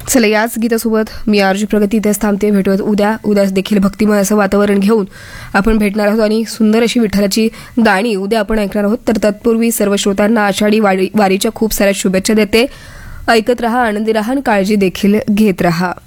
चला, याच गीतासोबत मी आरजी प्रगती इथेच थांबते. भेटूयात उद्या देखील भक्तिमय असं वातावरण घेऊन आपण भेटणार आहोत आणि सुंदर अशी विठ्ठलाची गाणी उद्या आपण ऐकणार आहोत. तर तत्पूर्वी सर्व श्रोत्यांना आषाढी वारीच्या खूप साऱ्या शुभेच्छा देते. ऐकत रहा, आनंदी रहा आणि काळजी देखील घेत रहा.